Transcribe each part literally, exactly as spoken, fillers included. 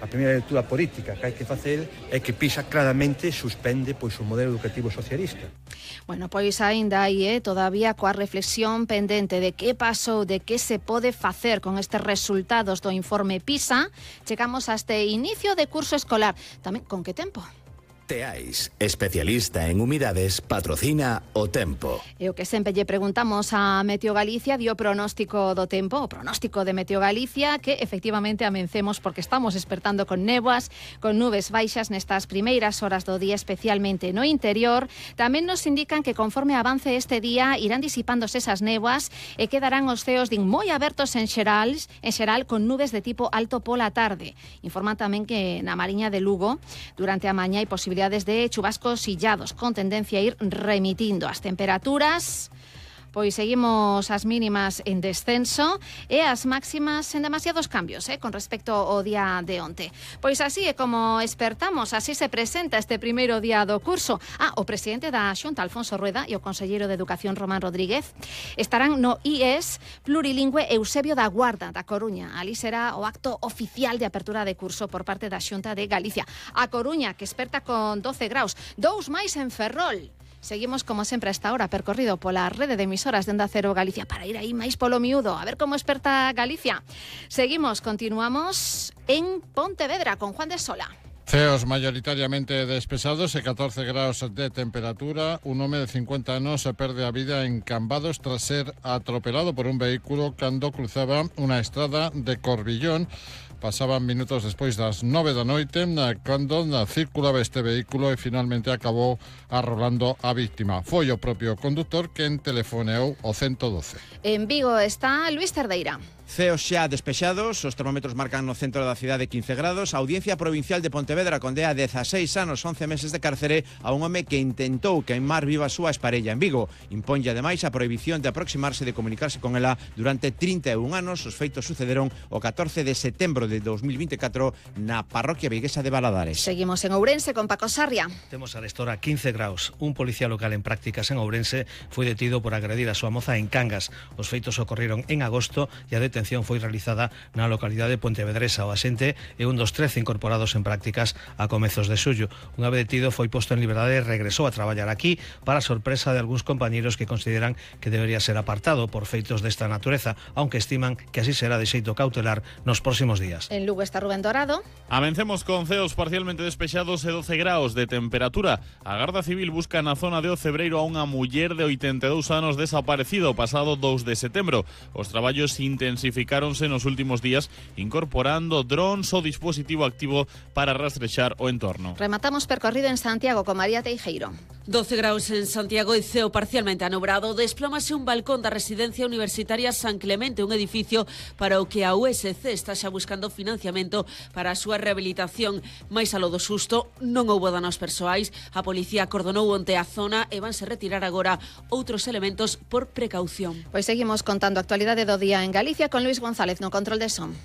A primeira lectura política que hai que facer é que Pisa claramente suspende pois o modelo educativo socialista. Bueno, pois aínda aí, eh, todavía coa reflexión pendente de que pasou, de que se pode facer con estes resultados do informe PISA, chegamos a este inicio de curso escolar. Tamén, con que tempo? Teais, especialista en humidades, patrocina o tempo. E o que sempre lle preguntamos a Meteo Galicia dio pronóstico do tempo, o pronóstico de Meteo Galicia, que efectivamente amencemos porque estamos despertando con néboas, con nubes baixas nestas primeiras horas do día, especialmente no interior. Tamén nos indican que conforme avance este día irán disipándose esas néboas e quedarán os ceos din moi abertos en xeral, en xeral con nubes de tipo alto pola tarde. Informan tamén que na Mariña de Lugo durante a mañá hai posibilidade de chubascos illados con tendencia a ir remitindo. As temperaturas, pois seguimos as mínimas en descenso e as máximas en demasiados cambios, eh, con respecto ao día de onte. Pois así é como espertamos, así se presenta este primeiro día do curso. Ah, o presidente da Xunta, Alfonso Rueda, e o conselleiro de Educación, Román Rodríguez, estarán no I E S plurilingüe Eusebio da Guarda, da Coruña. Ali será o acto oficial de apertura de curso por parte da Xunta de Galicia. A Coruña, que esperta con doce graus, dous máis en Ferrol. Seguimos, como sempre, a esta hora, percorrido pola rede de emisoras de Onda Cero Galicia para ir aí máis polo miúdo, a ver como esperta Galicia. Seguimos, continuamos en Pontevedra con Juan de Sola. Ceos mayoritariamente despesados e catorce graus de temperatura. Un home de cincuenta anos se perde a vida en Cambados tras ser atropelado por un vehículo cando cruzaba unha estrada de Corbillón. Pasaban minutos despois das nove da noite cando circulaba este vehículo e finalmente acabou arrolando a víctima. Foi o propio conductor quen telefoneou o ciento doce. En Vigo está Luis Cerdeira. Ceos xa despexados, os termómetros marcan no centro da cidade quince grados. A Audiencia Provincial de Pontevedra condea dezaseis anos, once meses de cárcere a un home que intentou queimar viva a súa esparella en Vigo. Imponlle ademais a prohibición de aproximarse e de comunicarse con ela durante trinta e un anos. Os feitos sucederon o catorce de setembro de dos mil vinte e catro na parroquia viguesa de Baladares. Seguimos en Ourense con Paco Sarria. Temos a restora quince graus. Un policía local en prácticas en Ourense foi detido por agredir a súa moza en Cangas. Os feitos ocorreron en agosto e a detención foi realizada na localidade pontevedresa. O axente é un dos trece incorporados en prácticas a comezos de xullo. Unha vez detido foi posto en liberdade e regresou a traballar aquí para sorpresa de algúns compañeros que consideran que debería ser apartado por feitos desta natureza, aunque estiman que así será de xeito cautelar nos próximos días. En Lugo está Rubén Dorado. Avencemos con ceos parcialmente despexados e doce graus de temperatura. A Garda Civil busca na zona de Ocebreiro a unha muller de oitenta e dous anos desaparecido o pasado dous de setembro. Os traballos intensificáronse nos últimos días incorporando drons o dispositivo activo para rastrexar o entorno. Rematamos percorrido en Santiago con María Teijeiro. doce graus en Santiago e ceo parcialmente anubrado. Desplómase un balcón da residencia universitaria San Clemente, un edificio para o que a U S C está xa buscando financiamento para a súa rehabilitación. Mais alo do susto, non houbo danos persoais. A policía acordonou onte a zona e vanse retirar agora outros elementos por precaución. Pois seguimos contando a actualidade do día en Galicia con Luis González no control de son.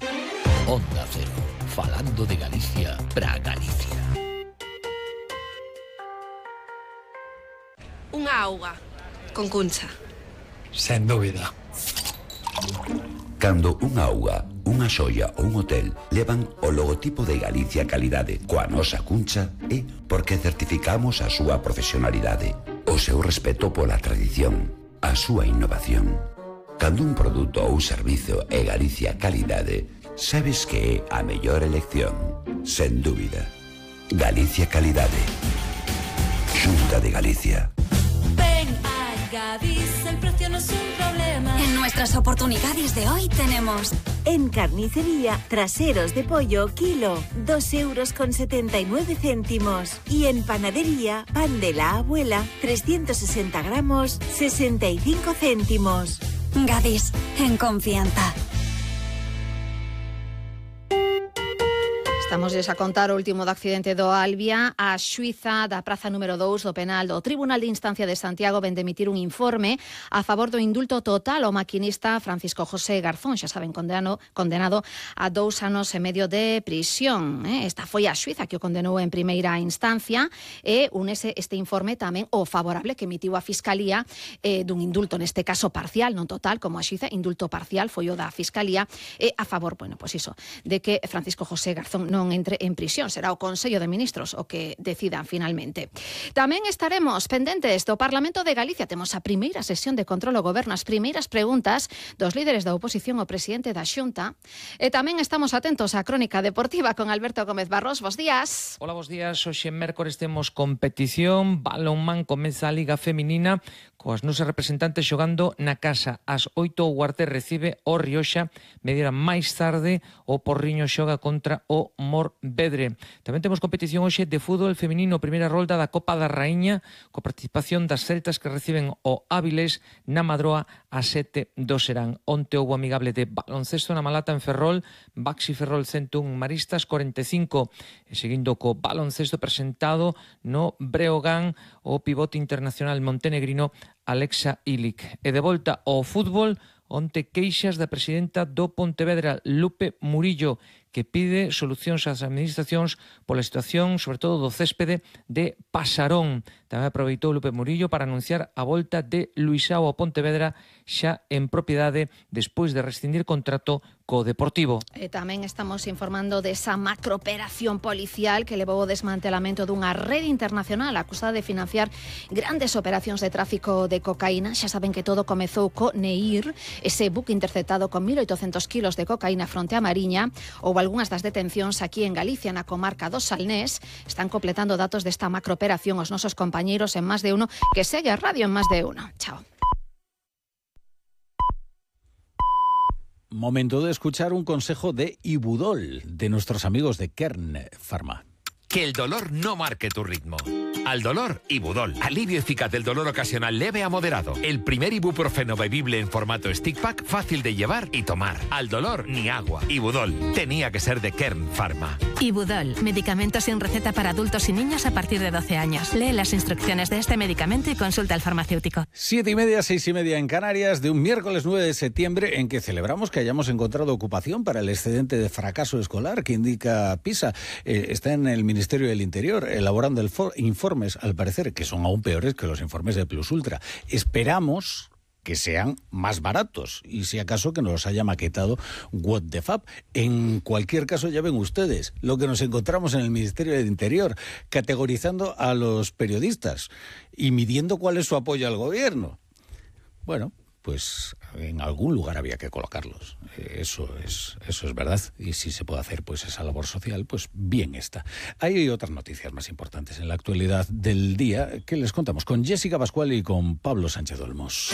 Onda Cero, falando de Galicia para Galicia. Unha auga con cuncha. Sen dúbida. Cando unha auga, unha xoia ou un hotel levan o logotipo de Galicia Calidade coa nosa cuncha é porque certificamos a súa profesionalidade, o seu respeto pola tradición, a súa innovación. Cando un produto ou servizo é Galicia Calidade, sabes que é a mellor elección, sen dúbida. Galicia Calidade. Xunta de Galicia. Gadis, el precio no es un problema. En nuestras oportunidades de hoy tenemos... En carnicería, traseros de pollo, kilo, dos euros con setenta y nueve céntimos. Y en panadería, pan de la abuela, trescientos sesenta gramos, sesenta y cinco céntimos. Gadis, en confianza. Estamos a contar o último do accidente do Albia. A xuíza da praza número dous do penal do Tribunal de Instancia de Santiago ven de emitir un informe a favor do indulto total ao maquinista Francisco José Garzón, xa saben, condenado, condenado a dous anos e medio de prisión. Eh? Esta foi a xuíza que o condenou en primeira instancia e unese este informe tamén o favorable que emitiu a Fiscalía eh, dun indulto, neste caso parcial, non total, como a xuíza, indulto parcial foi o da Fiscalía, e a favor, bueno, pois iso, de que Francisco José Garzón non entre en prisión. Será o Consello de Ministros o que decidan finalmente. Tamén estaremos pendentes do Parlamento de Galicia. Temos a primeira sesión de control ao goberno, as primeiras preguntas dos líderes da oposición ao presidente da Xunta. E tamén estamos atentos á crónica deportiva con Alberto Gómez Barros. Bos días. Hola, bos días. Hoxe en mércores temos competición. Balonmán comeza a Liga Feminina coas nosas representantes xogando na casa. Ás oito o Guarte recibe o Rioxa. Media máis tarde o Porriño xoga contra o Morvedre. Tamén temos competición hoxe de fútbol feminino, primeira rolda da Copa da Raíña, co participación das celtas que reciben o Áviles na Madroa a sete do Serán. Onte houbo amigable de baloncesto na Malata en Ferrol, Baxi Ferrol cento un, Maristas corenta e cinco. E seguindo co baloncesto presentado no Breogán, o pivote internacional montenegrino Alexa Ilic. E de volta ao fútbol, onte queixas da presidenta do Pontevedra, Lupe Murillo, que pide solucións ás administracións pola situación, sobre todo do céspede de Pasarón. Tamén aproveitou Lupe Murillo para anunciar a volta de Luisao ao Pontevedra xa en propiedade despois de rescindir contrato co Deportivo. E tamén estamos informando desa macrooperación policial que levou o desmantelamento dunha rede internacional acusada de financiar grandes operacións de tráfico de cocaína. Xa saben que todo comezou co Neir, ese buque interceptado con mil oitocentos kilos de cocaína fronte a Mariña. Ou algunhas das detencións aquí en Galicia, na comarca do Salnés. Están completando datos desta macrooperación os nosos compañeiros en Más de Uno, que segue a radio en Más de Uno. Chao. Momento de escuchar un consejo de Ibudol, de nuestros amigos de Kern Pharma. Que el dolor no marque tu ritmo. Al dolor, Ibudol. Alivio eficaz del dolor ocasional leve a moderado. El primer ibuprofeno bebible en formato stick pack, fácil de llevar y tomar. Al dolor, ni agua. Ibudol. Tenía que ser de Kern Pharma. Ibudol. Medicamento sin receta para adultos y niños a partir de doce años. Lee las instrucciones de este medicamento y consulta al farmacéutico. Siete y media, seis y media en Canarias, de un miércoles nueve de septiembre, en que celebramos que hayamos encontrado ocupación para el excedente de fracaso escolar que indica PISA. Eh, está en el Ministerio del Interior, elaborando el informes, al parecer, que son aún peores que los informes de Plus Ultra. Esperamos que sean más baratos y si acaso que nos los haya maquetado What the Fab. En cualquier caso, ya ven ustedes lo que nos encontramos en el Ministerio del Interior, categorizando a los periodistas y midiendo cuál es su apoyo al gobierno. Bueno, pues en algún lugar había que colocarlos. Eso es, eso es verdad. Y si se puede hacer pues esa labor social, pues bien está. Hay otras noticias más importantes en la actualidad del día que les contamos con Jessica Pascual y con Pablo Sánchez Olmos.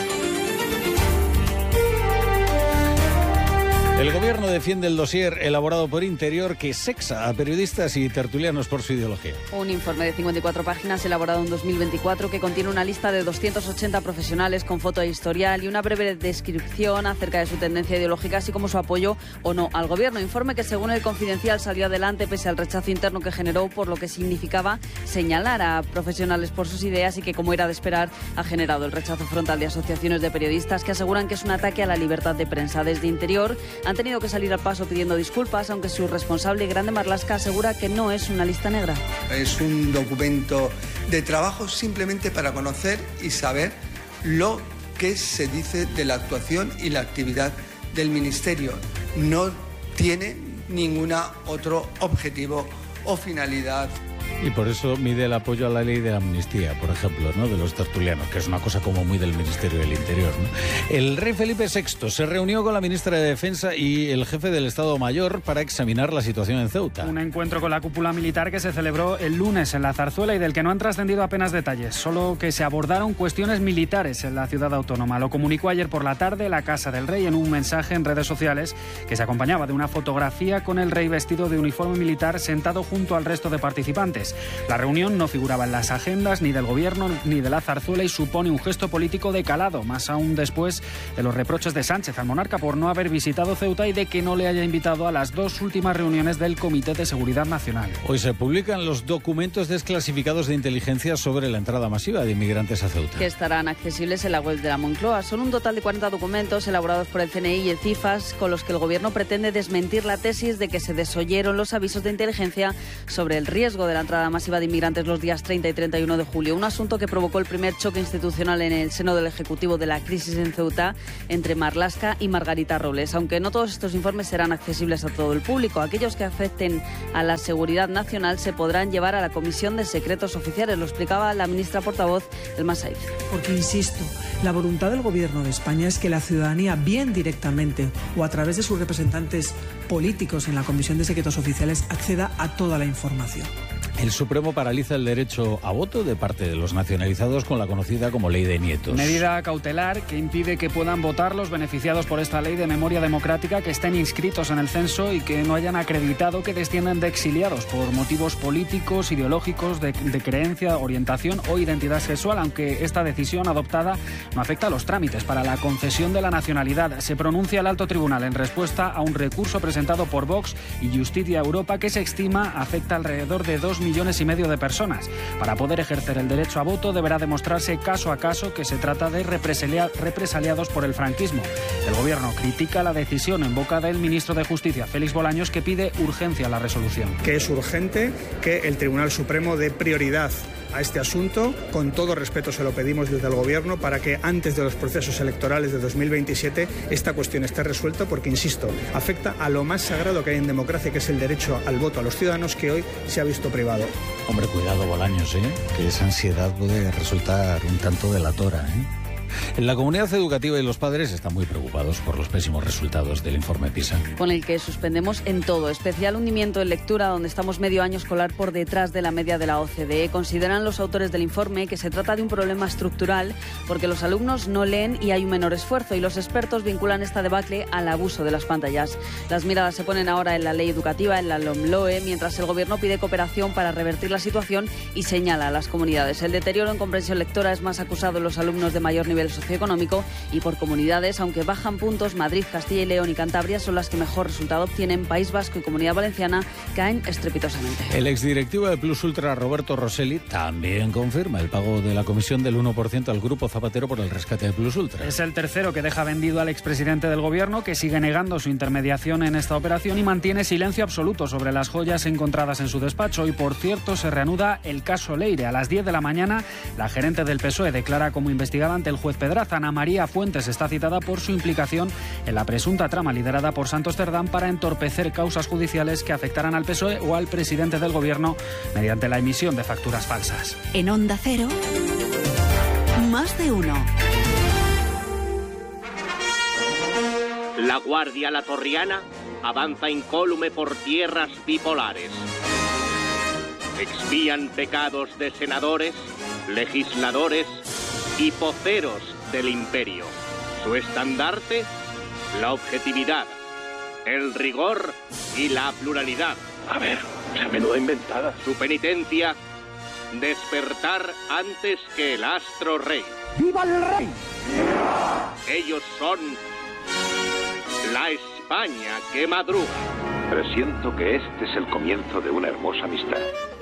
El gobierno defiende el dossier elaborado por Interior que sexa a periodistas y tertulianos por su ideología. Un informe de cincuenta y cuatro páginas elaborado en dos mil veinticuatro que contiene una lista de doscientos ochenta profesionales con foto e historial y una breve descripción acerca de su tendencia ideológica, así como su apoyo o no al gobierno. Informe que, según el Confidencial, salió adelante pese al rechazo interno que generó por lo que significaba señalar a profesionales por sus ideas y que, como era de esperar, ha generado el rechazo frontal de asociaciones de periodistas que aseguran que es un ataque a la libertad de prensa. Desde Interior han tenido que salir al paso pidiendo disculpas, aunque su responsable, Grande Marlaska, asegura que no es una lista negra. Es un documento de trabajo simplemente para conocer y saber lo que se dice de la actuación y la actividad del Ministerio. No tiene ningún otro objetivo o finalidad. Y por eso mide el apoyo a la ley de amnistía, por ejemplo, ¿no?, de los tertulianos, que es una cosa como muy del Ministerio del Interior, ¿no? El rey Felipe sexto se reunió con la ministra de Defensa y el jefe del Estado Mayor para examinar la situación en Ceuta. Un encuentro con la cúpula militar que se celebró el lunes en la Zarzuela y del que no han trascendido apenas detalles, solo que se abordaron cuestiones militares en la ciudad autónoma. Lo comunicó ayer por la tarde la Casa del Rey en un mensaje en redes sociales que se acompañaba de una fotografía con el rey vestido de uniforme militar sentado junto al resto de participantes. sociales. La reunión no figuraba en las agendas ni del Gobierno ni de la Zarzuela y supone un gesto político de calado, más aún después de los reproches de Sánchez al monarca por no haber visitado Ceuta y de que no le haya invitado a las dos últimas reuniones del Comité de Seguridad Nacional. Hoy se publican los documentos desclasificados de inteligencia sobre la entrada masiva de inmigrantes a Ceuta, que estarán accesibles en la web de la Moncloa. Son un total de cuarenta documentos elaborados por el C N I y el CIFAS, con los que el Gobierno pretende desmentir la tesis de que se desoyeron los avisos de inteligencia sobre el riesgo de la entrada masiva de inmigrantes los días treinta y treinta y uno de julio. Un asunto que provocó el primer choque institucional en el seno del Ejecutivo de la crisis en Ceuta entre Marlaska y Margarita Robles. Aunque no todos estos informes serán accesibles a todo el público, aquellos que afecten a la seguridad nacional se podrán llevar a la Comisión de Secretos Oficiales. Lo explicaba la ministra portavoz, Elma Saiz. Porque, insisto, la voluntad del Gobierno de España es que la ciudadanía, bien directamente o a través de sus representantes políticos en la Comisión de Secretos Oficiales, acceda a toda la información. El Supremo paraliza el derecho a voto de parte de los nacionalizados con la conocida como Ley de Nietos. Medida cautelar que impide que puedan votar los beneficiados por esta ley de memoria democrática que estén inscritos en el censo y que no hayan acreditado que descienden de exiliados por motivos políticos, ideológicos, de, de creencia, orientación o identidad sexual, aunque esta decisión adoptada no afecta a los trámites para la concesión de la nacionalidad. Se pronuncia el alto tribunal en respuesta a un recurso presentado por Vox y Justicia Europa que se estima afecta alrededor de dos millones y medio de personas. Para poder ejercer el derecho a voto deberá demostrarse caso a caso que se trata de represalia, represaliados por el franquismo. El Gobierno critica la decisión en boca del ministro de Justicia, Félix Bolaños, que pide urgencia a la resolución. Que es urgente que el Tribunal Supremo dé prioridad a este asunto. Con todo respeto se lo pedimos desde el Gobierno para que antes de los procesos electorales de dos mil veintisiete esta cuestión esté resuelta, porque, insisto, afecta a lo más sagrado que hay en democracia, que es el derecho al voto a los ciudadanos, que hoy se ha visto privado. Hombre, cuidado, Bolaños, ¿eh? que esa ansiedad puede resultar un tanto delatora, ¿eh? En la comunidad educativa y los padres están muy preocupados por los pésimos resultados del informe PISA, con el que suspendemos en todo, especial hundimiento en lectura, donde estamos medio año escolar por detrás de la media de la O C D E. Consideran los autores del informe que se trata de un problema estructural porque los alumnos no leen y hay un menor esfuerzo, y los expertos vinculan esta debacle al abuso de las pantallas. Las miradas se ponen ahora en la ley educativa, en la LOMLOE, mientras el Gobierno pide cooperación para revertir la situación y señala a las comunidades. El deterioro en comprensión lectora es más acusado en los alumnos de mayor nivel socioeconómico y por comunidades, aunque bajan puntos. Madrid, Castilla y León y Cantabria son las que mejor resultado obtienen. País Vasco y Comunidad Valenciana caen estrepitosamente. El exdirectivo de Plus Ultra, Roberto Rosselli, también confirma el pago de la comisión del uno por ciento al Grupo Zapatero por el rescate de Plus Ultra. Es el tercero que deja vendido al expresidente del Gobierno, que sigue negando su intermediación en esta operación y mantiene silencio absoluto sobre las joyas encontradas en su despacho. Y, por cierto, se reanuda el caso Leire. A las diez de la mañana, la gerente del P S O E declara como investigada ante el juez Pedraza. Ana María Fuentes está citada por su implicación en la presunta trama liderada por Santos Cerdán para entorpecer causas judiciales que afectarán al P S O E o al presidente del Gobierno mediante la emisión de facturas falsas. En Onda Cero, más de uno. La Guardia Latorriana avanza incólume por tierras bipolares. Expían pecados de senadores, legisladores y poceros del imperio. Su estandarte, la objetividad, el rigor y la pluralidad. A ver, esa menuda inventada. Su penitencia, despertar antes que el astro rey. ¡Viva el rey! Ellos son la España que madruga. Presiento que este es el comienzo de una hermosa amistad.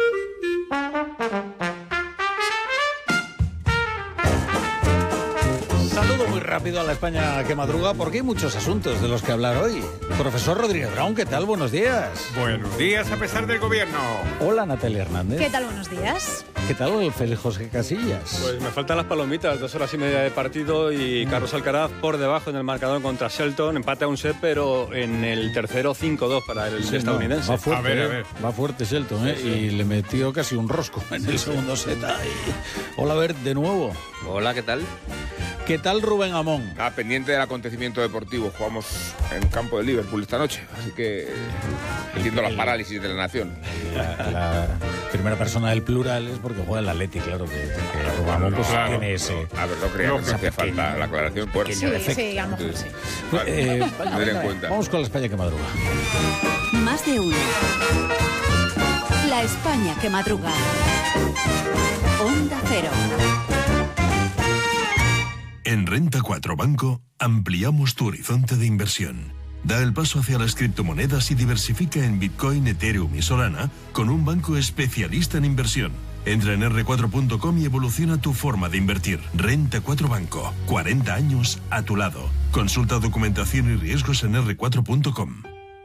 Saludo muy rápido a la España que madruga porque hay muchos asuntos de los que hablar hoy. Profesor Rodríguez Brown, ¿qué tal? Buenos días. Buenos días a pesar del gobierno. Hola, Natalia Hernández. ¿Qué tal? Buenos días. ¿Qué tal, Félix José Casillas? Pues me faltan las palomitas, dos horas y media de partido y Carlos Alcaraz por debajo en el marcador contra Shelton, empate a un set, pero en el tercero cinco dos para el sí, estadounidense. No, va fuerte, a ver, eh, a ver. va fuerte Shelton, ¿eh? Sí, sí. Y le metió casi un rosco en sí, el segundo set. Ay. Hola, a ver, de nuevo. Hola, ¿qué tal? ¿Qué tal, Rubén Amón? Ah, pendiente del acontecimiento deportivo. Jugamos en campo de Liverpool esta noche, así que entiendo la parálisis de la nación. La, la primera persona del plural es porque juega el Atleti, claro, que, que Rubén Amón pues, claro, tiene ese... No, a ver, no creía no, que hacía falta la aclaración. Por sí, sí, a lo mejor sí. Vale, eh, vale, en cuenta. Vamos con la España que madruga. Más de uno. La España que madruga. Onda Cero. En Renta cuatro Banco ampliamos tu horizonte de inversión. Da el paso hacia las criptomonedas y diversifica en Bitcoin, Ethereum y Solana con un banco especialista en inversión. Entra en erre cuatro punto com y evoluciona tu forma de invertir. Renta cuatro Banco. cuarenta años a tu lado. Consulta documentación y riesgos en erre cuatro punto com.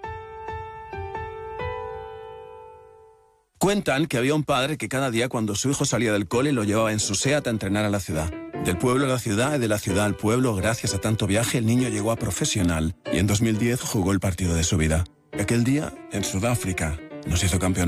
Cuentan que había un padre que cada día cuando su hijo salía del cole lo llevaba en su SEAT a entrenar a la ciudad. Del pueblo a la ciudad y de la ciudad al pueblo, gracias a tanto viaje, el niño llegó a profesional y en dos mil diez jugó el partido de su vida. Aquel día, en Sudáfrica, nos hizo campeones.